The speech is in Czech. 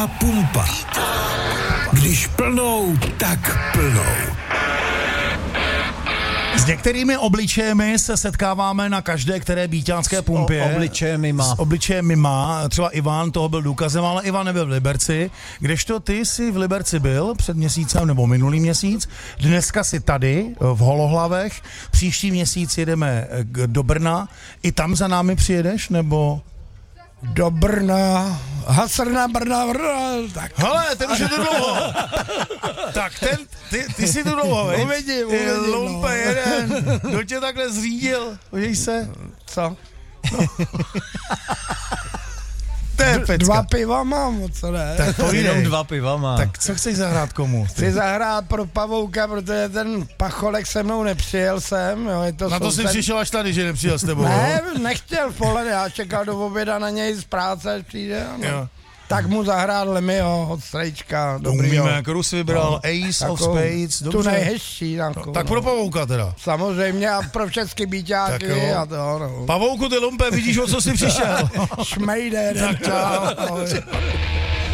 Pumpa. Když plnou, tak plnou. S některými obličejemi se setkáváme na každé které byťánské pumpě. Obličejemima. S obličejemima. Třeba Ivan toho byl důkazem, ale Ivan nebyl v Liberci. Kdežto ty jsi v Liberci byl před měsícem nebo minulý měsíc. Dneska jsi tady v Holohlavech. Příští měsíc jedeme do Brna. I tam za námi přijedeš, nebo... Do Brna, Hasrna Brna, tak. Hele, ten už je tu dlouho. Tak ty jsi tu dlouho, veď? Uvidím, Lumpe jeden. Kdo tě takhle zřídil? Podívej se. Co? To je pecka. 2 piva mám, co ne? Tak povídej. Jenom 2 piva má. Tak co chceš zahrát komu? Chci zahrát pro Pavouka, protože ten Pacholek se mnou nepřijel sem. Jo, je to Na to jsi přišel až tady, že nepřijel s tebou. Ne, nechtěl v poledne, já čekal do oběda na něj z práce, až přijde. Jo. Tak mu zahrát Lemyho od Strejčka, dobrýho. Umíme, kterou jsi vybral, Ace of Spades, dobře. Tu nejhezčí. Tak pro Pavouka teda. Samozřejmě a pro všechny byťáky a to, no. Pavouku, ty lumpe, vidíš, o co jsi přišel. Šmejde, Tak čau.